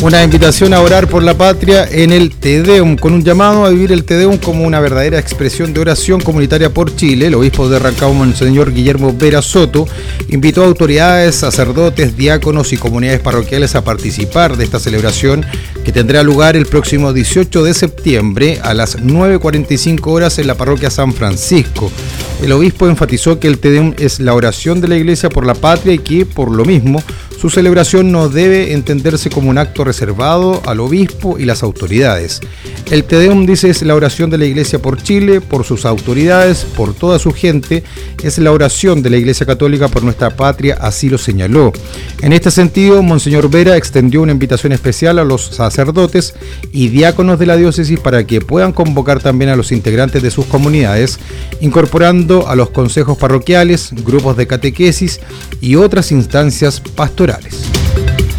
Una invitación a orar por la patria en el Te Deum, con un llamado a vivir el Te Deum como una verdadera expresión de oración comunitaria por Chile. El obispo de Rancagua, Monseñor Guillermo Vera Soto, invitó a autoridades, sacerdotes, diáconos y comunidades parroquiales a participar de esta celebración que tendrá lugar el próximo 18 de septiembre a las 9:45 horas en la parroquia San Francisco. El obispo enfatizó que el Te Deum es la oración de la Iglesia por la patria y que, por lo mismo, su celebración no debe entenderse como un acto reservado al obispo y las autoridades. El Te Deum, dice, es la oración de la Iglesia por Chile, por sus autoridades, por toda su gente. Es la oración de la Iglesia Católica por nuestra patria, así lo señaló. En este sentido, Monseñor Vera extendió una invitación especial a los sacerdotes y diáconos de la diócesis para que puedan convocar también a los integrantes de sus comunidades, incorporando a los consejos parroquiales, grupos de catequesis y otras instancias pastorales.